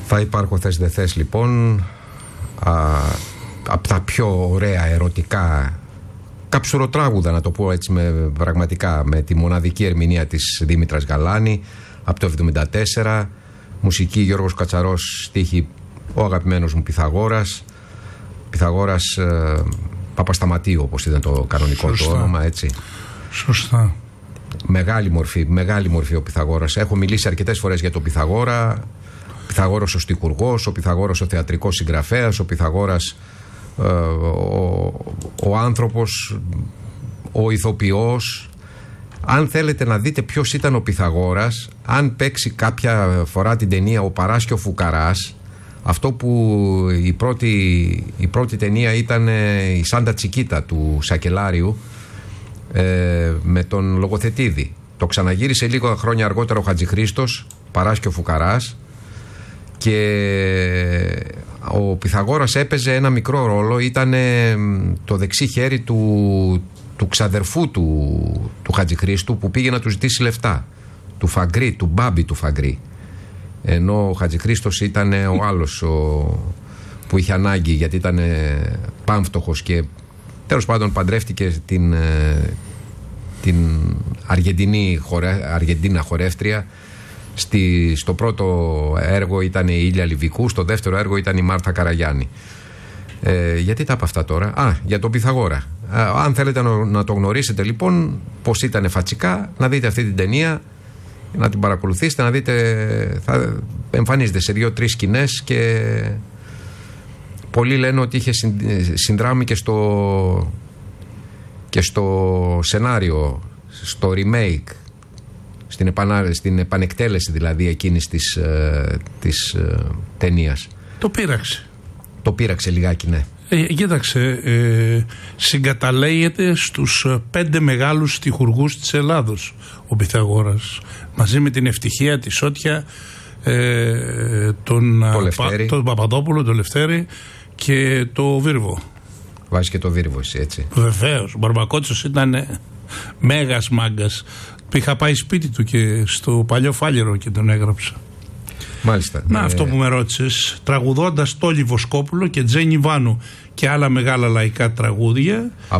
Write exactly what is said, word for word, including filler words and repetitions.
Θα υπάρχω θες δε θες λοιπόν, από τα πιο ωραία ερωτικά καψουροτράγουδα, να το πω έτσι με, πραγματικά, με τη μοναδική ερμηνεία της Δήμητρας Γαλάνη από το εβδομήντα τέσσερα, μουσική Γιώργος Κατσαρός, στίχη ο αγαπημένος μου Πυθαγόρας Πυθαγόρας ε, Παπασταματίου, όπως ήταν το κανονικό του όνομα, έτσι. Σωστά. Μεγάλη μορφή, μεγάλη μορφή ο Πυθαγόρας. Έχω μιλήσει αρκετές φορές για τον Πυθαγόρα. Πυθαγόρας ο στιχουργός, ο Πυθαγόρας ο θεατρικός συγγραφέας, ο Πυθαγόρας ε, ο, ο άνθρωπος, ο ηθοποιός. Αν θέλετε να δείτε ποιος ήταν ο Πυθαγόρας, αν παίξει κάποια φορά την ταινία «Ο Παράς και ο Φουκαράς», αυτό που η πρώτη, η πρώτη ταινία ήταν η Σάντα Τσικίτα του Σακελάριου, ε, με τον Λογοθετίδη. Το ξαναγύρισε λίγο χρόνια αργότερα ο Χατζηχρήστος, Παράς και ο Φουκαράς, και ο Πυθαγόρας έπαιζε ένα μικρό ρόλο, ήταν το δεξί χέρι του, του ξαδερφού του, του Χατζηχρήστου, που πήγε να του ζητήσει λεφτά, του Φαγκρί, του Μπάμπη του Φαγκρί, ενώ ο Χατζηχρήστος ήταν ο άλλος ο, που είχε ανάγκη, γιατί ήταν πάμφτωχος και τέλος πάντων παντρεύτηκε την, την Αργεντινή, χορε, Αργεντίνα χορεύτρια. Στη, στο πρώτο έργο ήταν η Ήλια Λιβικού, στο δεύτερο έργο ήταν η Μάρθα Καραγιάννη. Ε, γιατί τα είπα αυτά τώρα? Α, για τον Πυθαγόρα. Α, αν θέλετε να, να το γνωρίσετε λοιπόν πως ήταν φατσικά, να δείτε αυτή την ταινία, να την παρακολουθήσετε, να δείτε, θα εμφανίζεται σε δύο-τρεις σκηνές και πολλοί λένε ότι είχε συνδράμει και στο, και στο σενάριο, στο remake, στην, επανα, στην επανεκτέλεση δηλαδή εκείνης της, ε, της ε, ταινίας. Το πείραξε. Το πείραξε λιγάκι, ναι. Ε, κοίταξε, ε, συγκαταλέγεται στους πέντε μεγάλους στιχουργούς της Ελλάδος ο Πυθαγόρας, μαζί με την Ευτυχία, τη Σότια, ε, τον, πα, τον Παπαδόπουλο, τον Λευτέρη και το Βίρβο. Βάζει και το Βίρβο εσύ, έτσι? Βεβαίως, ο Μπαρμπακότσος ήταν μέγας μάγκας. Είχα πάει σπίτι του και στο παλιό Φάλιρο και τον έγραψα. Μάλιστα. Να, ε... αυτό που με ρώτησες, τραγουδώντας Τόλι Βοσκόπουλο και Τζένι Βάνου και άλλα μεγάλα λαϊκά τραγούδια.